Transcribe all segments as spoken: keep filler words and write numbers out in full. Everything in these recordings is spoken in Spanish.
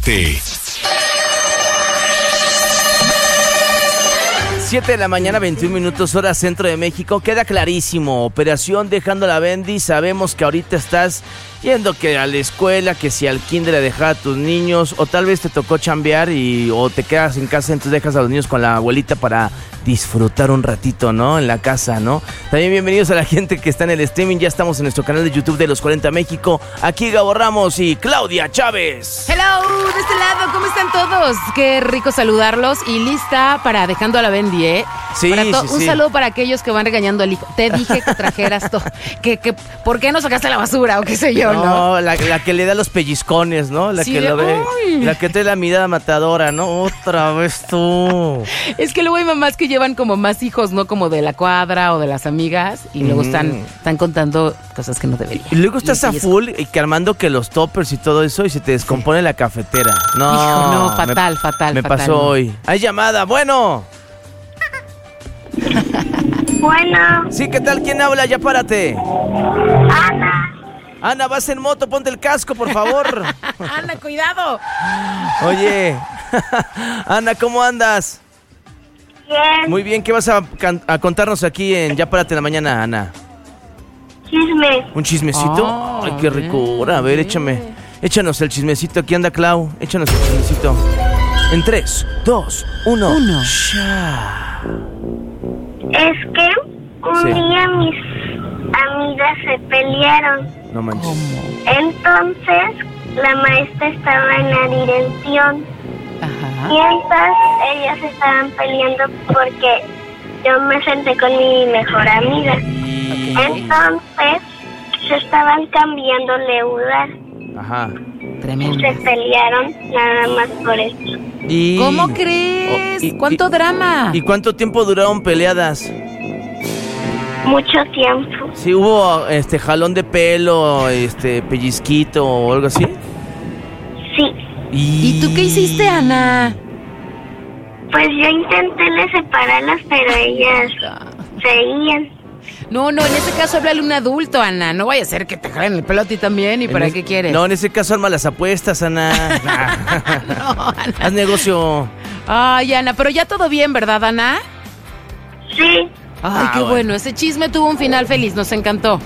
Párate. siete de la mañana, veintiún minutos, hora centro de México. Queda clarísimo, operación Dejando la Bendy. Sabemos que ahorita estás yendo que a la escuela, que si al kinder a dejar a tus niños, o tal vez te tocó chambear y o te quedas en casa, entonces dejas a los niños con la abuelita para disfrutar un ratito, ¿no? En la casa, ¿no? También bienvenidos a la gente que está en el streaming. Ya estamos en nuestro canal de YouTube de Los cuarenta México. Aquí Gabo Ramos y Claudia Chávez. Hello, de este lado, ¿cómo están todos? Qué rico saludarlos y lista para Dejando a la Bendy, ¿eh? Sí, para to- sí, Un sí. saludo para aquellos que van regañando al hijo. Te dije que trajeras todo. que, que, ¿Por qué no sacaste la basura o qué sé yo, no? No, la, la que le da los pellizcones, ¿no? La Sí, que de- lo ve. ¡Uy! La que trae la mirada matadora, ¿no? Otra vez tú. Es que luego hay mamás que llevan como más hijos, ¿no? Como de la cuadra o de las amigas y luego Mm. están, están contando cosas que no deberían. Y luego estás Y- a y es- full y que armando que los toppers y todo eso y se te descompone la cafetera. No, Hijo, no, fatal, me, fatal, Me fatal. pasó hoy. Hay llamada, bueno. Bueno, Sí, ¿qué tal? ¿Quién habla? Ya párate. Ana, Ana, vas en moto, ponte el casco, por favor. Ana, cuidado. Oye, Ana, ¿cómo andas? bien, Muy bien, ¿qué vas a, can- a contarnos aquí en Ya Párate en la Mañana, Ana? chisme. ¿Un chismecito? Oh, Ay, qué ricura. A ver, bien. échame. Échanos el chismecito. Aquí anda Clau. Échanos el chismecito. En tres, dos, uno. Uno. Ya. Es que un Sí. día mis amigas se pelearon. No manches. Entonces, la maestra estaba en la dirección. Ajá. Mientras ellas estaban peleando porque yo me senté con mi mejor amiga. Entonces, se estaban cambiando de lugar. Ajá. Tremendo. Se pelearon nada más por eso. Y... ¿Cómo crees? Oh, y- ¿Cuánto y- drama? ¿Y cuánto tiempo duraron peleadas? Mucho tiempo. ¿Sí hubo este jalón de pelo, este pellizquito o algo así? Sí. ¿Y tú qué hiciste, Ana? Pues yo intenté de separarlas, pero ellas seguían. No, no, en ese caso háblale a un adulto, Ana. No vaya a ser que te jalen el pelo a ti también. ¿Y En para es- qué quieres? No, en ese caso arma las apuestas, Ana. No, Ana. Haz negocio. Ay, Ana, pero ya todo bien, ¿verdad, Ana? Sí. Ay, Ah, qué bueno. bueno. Ese chisme tuvo un final feliz. Nos encantó.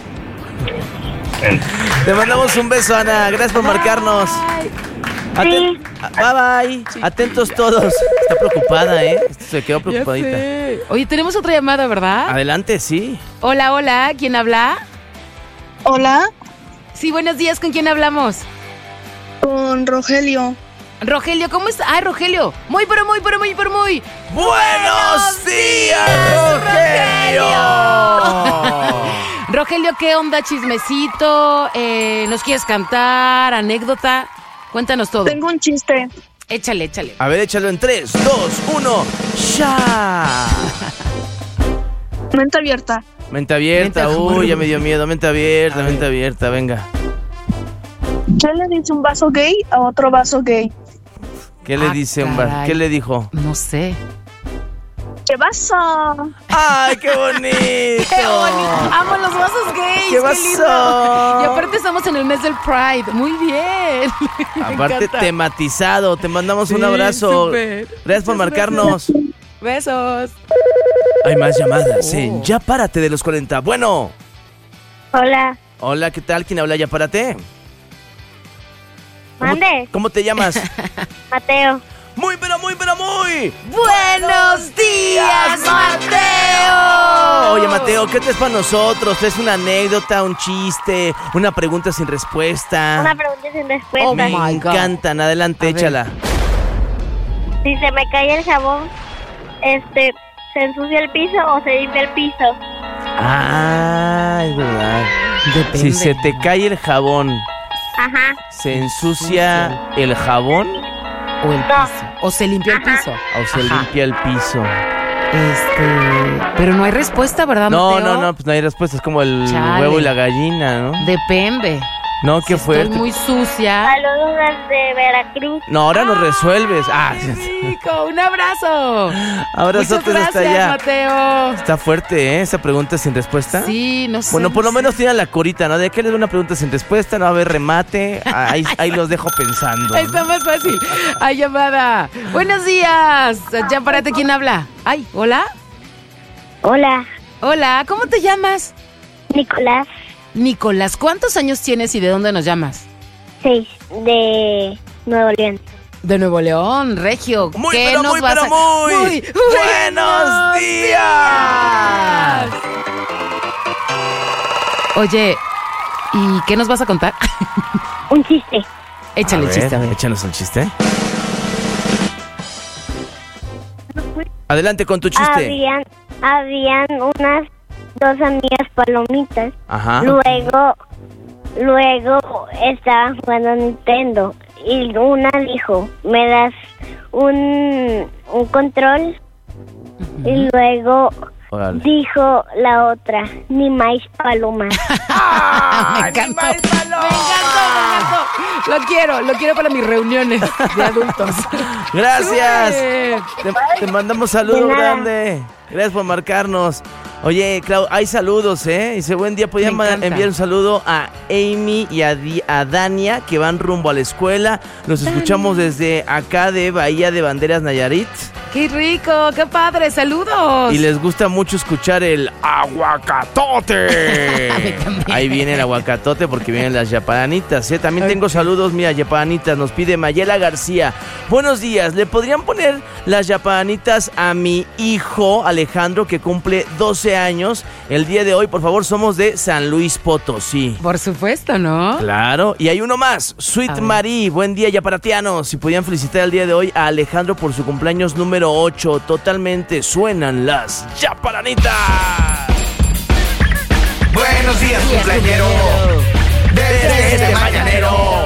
Te mandamos un beso, Ana. Gracias por marcarnos. Aten- Bye bye. Atentos todos. Está preocupada, ¿eh? Se quedó preocupadita. Oye, tenemos otra llamada, ¿verdad? Adelante, sí. Hola, hola. ¿Quién habla? Hola, Sí, buenos días. ¿Con quién hablamos? con Rogelio. Rogelio, ¿cómo estás? Ay, Rogelio. Muy, pero muy, pero muy, pero muy. ¡Buenos días, Rogelio! Rogelio, ¿qué onda? Chismecito. Eh, ¿Nos quieres cantar? ¿Anécdota? Cuéntanos todo. Tengo un chiste. Échale, échale. A ver, échalo en tres, dos, uno. ¡Ya! Mente abierta. Mente abierta. Mente- Uy, ya me dio miedo. Mente abierta, mente abierta. Venga. ¿Qué le dice un vaso gay a otro vaso gay? ¿Qué le Ah, dice un bar? caray. ¿Qué le dijo? No sé. ¿Qué vaso? ¡Ay, qué bonito! ¡Qué bonito! ¡Amo los vasos gays! ¿Qué lindo! pasó? Y aparte estamos en el mes del Pride. Muy bien. Me Aparte, encanta. tematizado. Te mandamos un Sí, abrazo. súper. Gracias por Muchas marcarnos. Besos. Hay más llamadas Oh. en Ya Párate de los cuarenta. Bueno. Hola. Hola, ¿qué tal? ¿Quién habla? Ya Párate. ¿Cómo- Mande. ¿Cómo te llamas? Mateo. Muy, pero muy, pero muy. ¡Buenos días, Mateo! Oye, Mateo, ¿qué traes para nosotros? ¿Es una anécdota, un chiste, una pregunta sin respuesta? Una pregunta sin respuesta. Oh, Me my God. encantan. Adelante, A ver. échala. Si se me cae el jabón, este, ¿se ensucia el piso o se limpia el piso? Ah, es verdad. Depende. Si se te cae el jabón, Ajá. ¿se ensucia el jabón O el piso. O se limpió el piso. o se Ajá. limpia el piso? Este. Pero no hay respuesta, ¿verdad, No, Mateo? no, no, pues no hay respuesta. Es como el Chale. huevo y la gallina, ¿no? Depende. No, qué Si fuerte. Estoy muy sucia. Saludos desde Veracruz. No, ahora nos resuelves. Ah, ¡Qué rico! ¡Un abrazo! abrazotes Muchas hasta gracias, allá. Mateo. Está fuerte, ¿eh? Esa pregunta sin respuesta. Sí, no sé. Bueno, por lo no sé. menos tiene la curita, ¿no? De que les doy una pregunta sin respuesta, no va a haber remate. Ahí, ahí los dejo pensando. Ahí está más fácil. Ay, llamada. Buenos días. Ya párate, ¿quién habla? Ay, ¿hola? Hola, Hola, ¿cómo te llamas? Nicolás. Nicolás, ¿cuántos años tienes y de dónde nos llamas? Seis, de Nuevo León. De Nuevo León, Regio. Muy, ¿Qué pero nos muy, vas pero a- muy. Muy ¡Buenos días! Oye, ¿y qué nos vas a contar? Un chiste. Échale A el chiste, ver, a ver. échanos el chiste. Adelante con tu chiste. Habían, habían unas dos amigas palomitas. Ajá. Luego, luego estaban jugando Nintendo y una dijo, ¿me das un, un control? Y luego Órale. dijo la otra, ni maíz paloma. me encantó. Me encantó, me encantó. Lo quiero, lo quiero para mis reuniones de adultos. Gracias. Súper. Te, te mandamos saludos De nada. grande. Gracias por marcarnos. Oye, Clau, hay saludos, ¿eh? Dice, buen día, ¿podían Me ma- encanta. enviar un saludo a Amy y a, Di- a Dania, que van rumbo a la escuela? Nos escuchamos desde acá de Bahía de Banderas, Nayarit. ¡Qué rico! ¡Qué padre! ¡Saludos! Y les gusta mucho escuchar el aguacatote. A mí también. Ahí viene el aguacatote porque vienen las yaparanitas, ¿eh? También tengo saludos, mira, yaparanitas. Nos pide Mayela García. Buenos días, ¿le podrían poner las yaparanitas a mi hijo Alejandro, que cumple doce años el día de hoy? Por favor, somos de San Luis Potosí. Por supuesto, ¿no? Claro, y hay uno más, A Sweet ver. Marie, buen día yaparatianos. Si podían felicitar el día de hoy a Alejandro por su cumpleaños número ocho, totalmente suenan las yaparanitas. Buenos días, cumpleañero. Desde este mañanero.